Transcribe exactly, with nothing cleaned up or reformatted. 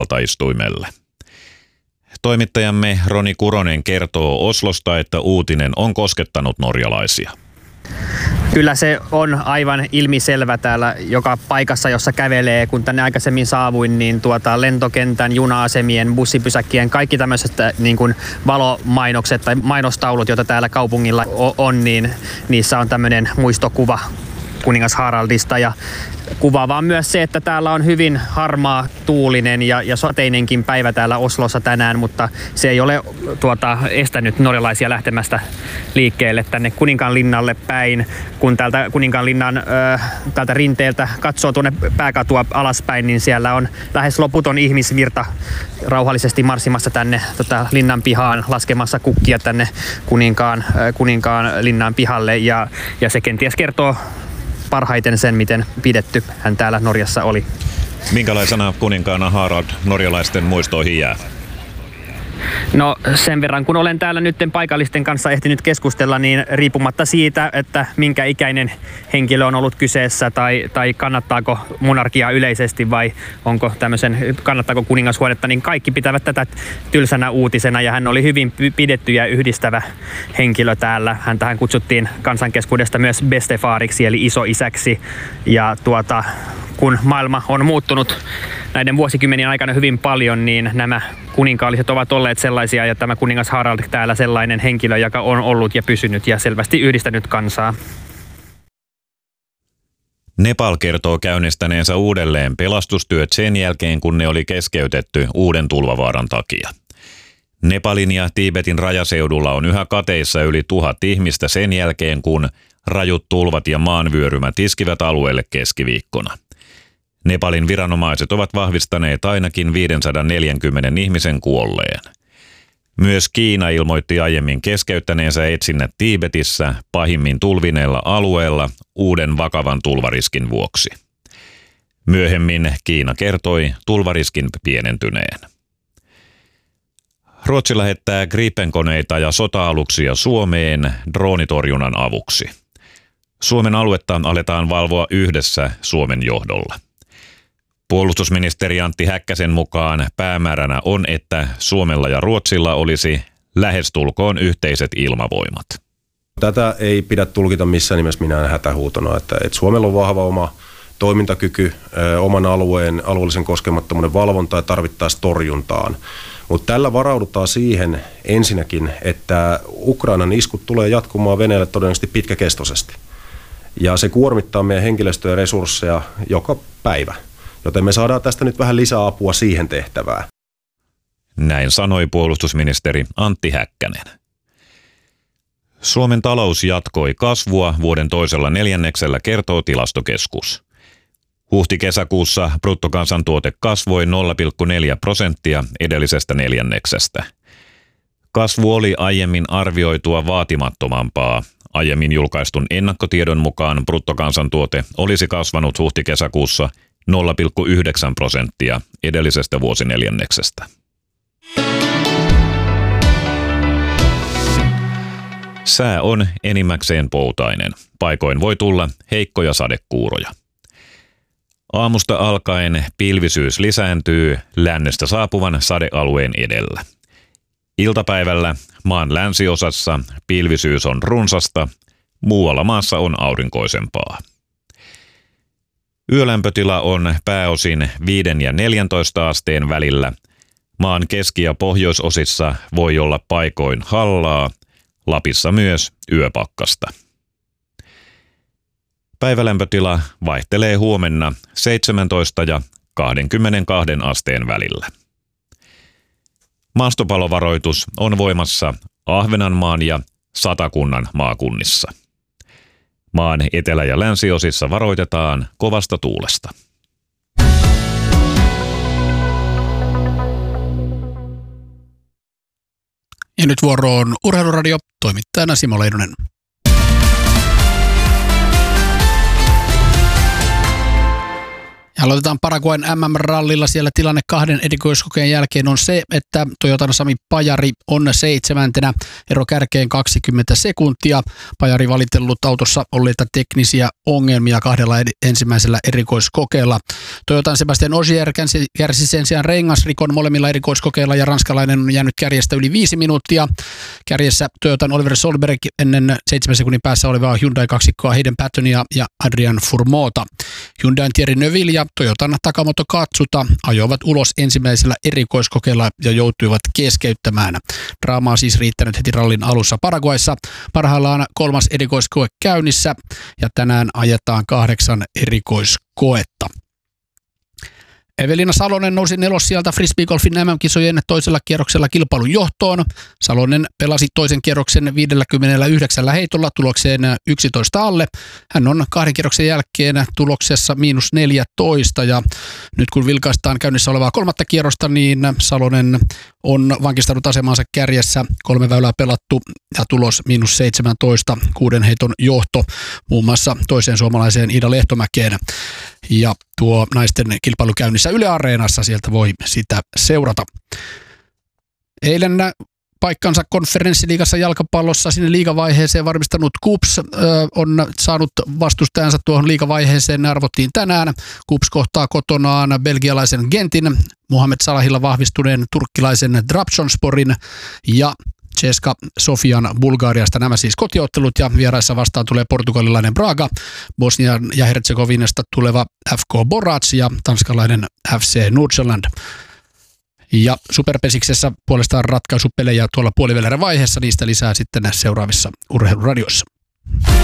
valtaistuimelle. Toimittajamme Roni Kuronen kertoo Oslosta, että uutinen on koskettanut norjalaisia. Kyllä se on aivan ilmiselvä täällä joka paikassa, jossa kävelee. Kun tänne aikaisemmin saavuin, niin tuota, lentokentän, juna-asemien, bussipysäkkien, kaikki tämmöiset niin kuin valomainokset tai mainostaulut, joita täällä kaupungilla on, niin niissä on tämmöinen muistokuva kuningas Haraldista. Ja kuvaavaa on myös se, että täällä on hyvin harmaa, tuulinen ja, ja sateinenkin päivä täällä Oslossa tänään, mutta se ei ole tuota, estänyt norjalaisia lähtemästä liikkeelle tänne Kuninkaanlinnalle päin. Kun täältä Kuninkaanlinnan ö, täältä rinteeltä katsoo tuonne pääkatua alaspäin, niin siellä on lähes loputon ihmisvirta rauhallisesti marssimassa tänne tota, linnan pihaan, laskemassa kukkia tänne Kuninkaan, ö, Kuninkaan linnan pihalle, ja, ja se kenties kertoo parhaiten sen, miten pidetty hän täällä Norjassa oli. Minkälaisena kuninkaana Harald norjalaisten muistoihin jää? No sen verran, kun olen täällä nyt paikallisten kanssa ehtinyt keskustella, niin riippumatta siitä, että minkä ikäinen henkilö on ollut kyseessä tai, tai kannattaako monarkiaa yleisesti vai onko tämmöisen, kannattaako kuningashuonetta, niin kaikki pitävät tätä tylsänä uutisena, ja hän oli hyvin pidetty ja yhdistävä henkilö täällä. Häntähän kutsuttiin kansankeskuudesta myös bestefariksi eli isoisäksi, ja tuota, kun maailma on muuttunut näiden vuosikymmenien aikana hyvin paljon, niin nämä kuninkaalliset ovat olleet sellaisia, ja tämä kuningas Harald täällä sellainen henkilö, joka on ollut ja pysynyt ja selvästi yhdistänyt kansaa. Nepal kertoo käynnistäneensä uudelleen pelastustyöt sen jälkeen, kun ne oli keskeytetty uuden tulvavaaran takia. Nepalin ja Tiibetin rajaseudulla on yhä kateissa yli tuhat ihmistä sen jälkeen, kun rajut tulvat ja maanvyörymät iskivät alueelle keskiviikkona. Nepalin viranomaiset ovat vahvistaneet ainakin viisisataaneljäkymmentä ihmisen kuolleen. Myös Kiina ilmoitti aiemmin keskeyttäneensä etsinnät Tiibetissä pahimmin tulvineella alueella uuden vakavan tulvariskin vuoksi. Myöhemmin Kiina kertoi tulvariskin pienentyneen. Ruotsi lähettää Gripen-koneita ja sota-aluksia Suomeen droonitorjunnan avuksi. Suomen aluetta aletaan valvoa yhdessä Suomen johdolla. Puolustusministeri Antti Häkkäsen mukaan päämääränä on, että Suomella ja Ruotsilla olisi lähestulkoon yhteiset ilmavoimat. Tätä ei pidä tulkita missään nimessä minään hätähuutona, että, että Suomella on vahva oma toimintakyky, ö, oman alueen alueellisen koskemattomuuden valvontaa ja tarvittaessa torjuntaan. Mutta tällä varaudutaan siihen ensinnäkin, että Ukrainan iskut tulee jatkumaan Venäjälle todennäköisesti pitkäkestoisesti. Ja se kuormittaa meidän henkilöstöä ja resursseja joka päivä. Joten me saadaan tästä nyt vähän lisää apua siihen tehtävään. Näin sanoi puolustusministeri Antti Häkkänen. Suomen talous jatkoi kasvua vuoden toisella neljänneksellä, kertoo Tilastokeskus. Huhti-kesäkuussa bruttokansantuote kasvoi nolla pilkku neljä prosenttia edellisestä neljänneksestä. Kasvu oli aiemmin arvioitua vaatimattomampaa. Aiemmin julkaistun ennakkotiedon mukaan bruttokansantuote olisi kasvanut huhti-kesäkuussa nolla pilkku yhdeksän prosenttia edellisestä vuosineljänneksestä. Sää on enimmäkseen poutainen. Paikoin voi tulla heikkoja sadekuuroja. Aamusta alkaen pilvisyys lisääntyy lännestä saapuvan sadealueen edellä. Iltapäivällä maan länsiosassa pilvisyys on runsasta, muualla maassa on aurinkoisempaa. Yölämpötila on pääosin viiden ja neljäntoista asteen välillä. Maan keski- ja pohjoisosissa voi olla paikoin hallaa, Lapissa myös yöpakkasta. Päivälämpötila vaihtelee huomenna seitsemäntoista ja kaksikymmentäkaksi asteen välillä. Maastopalovaroitus on voimassa Ahvenanmaan ja Satakunnan maakunnissa. Maan etelä- ja länsiosissa varoitetaan kovasta tuulesta. Ja nyt vuoroon Urheiluradio, toimittajana Simo Leinonen. Aloitetaan Paraguayn M M-rallilla. Siellä tilanne kahden erikoiskokeen jälkeen on se, että Toyotan Sami Pajari on seitsemäntenä. Ero kärkeen kaksikymmentä sekuntia. Pajari valitellut autossa olleita teknisiä ongelmia kahdella ensimmäisellä erikoiskokeella. Toyotan Sebastian Ogier kärsi sen sijaan rengasrikon molemmilla erikoiskokeilla ja ranskalainen on jäänyt kärjestä yli viisi minuuttia. Kärjessä Toyotan Oliver Solberg ennen seitsemän sekunnin päässä olevaa Hyundai-kaksikkoa Hayden Pattonia ja Adrian Furmota. Hyundain Thierry Neuville ja Toyotan Takamoto Katsuta ajoivat ulos ensimmäisellä erikoiskokeella ja joutuivat keskeyttämään. Draamaa siis riittänyt heti rallin alussa Paraguayssa. Parhaillaan kolmas erikoiskoe käynnissä ja tänään ajetaan kahdeksan erikoiskoetta. Evelina Salonen nousi nelossijalta frisbeegolfin M M-kisojen toisella kierroksella kilpailun johtoon. Salonen pelasi toisen kierroksen viisikymmentäyhdeksän heitolla tulokseen yksitoista alle. Hän on kahden kierroksen jälkeen tuloksessa miinus neljätoista ja nyt kun vilkaistaan käynnissä olevaa kolmatta kierrosta, niin Salonen on vankistanut asemansa kärjessä. Kolme väylää pelattu ja tulos miinus seitsemäntoista, kuuden heiton johto muun muassa toiseen suomalaiseen Iida Lehtomäkeen. Ja tuo naisten kilpailu käynnissä Yle Areenassa, sieltä voi sitä seurata. Eilen paikkansa konferenssiliigassa jalkapallossa sinne liigavaiheeseen varmistanut KuPS ö, on saanut vastustajansa tuohon liigavaiheeseen. Ne arvottiin tänään. KuPS kohtaa kotonaan belgialaisen Gentin, Mohamed Salahilla vahvistuneen turkkilaisen Trabzonsporin ja CSKA Sofian Bulgariasta. Nämä siis kotiottelut ja vieraissa vastaan tulee portugalilainen Braga, Bosnian ja Herzegovinasta tuleva F K Borac ja tanskalainen F C Nordsjælland. Ja Superpesiksessä puolestaan ratkaisupelejä tuolla puolivälierä vaiheessa, niistä lisää sitten seuraavissa urheiluradioissa.